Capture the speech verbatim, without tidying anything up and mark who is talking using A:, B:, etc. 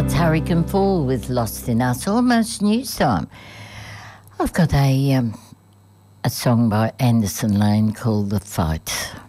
A: That's Hurricane Fall with Lost in Us, almost news time. I've got a um, a song by Anderson Lane called The Fight.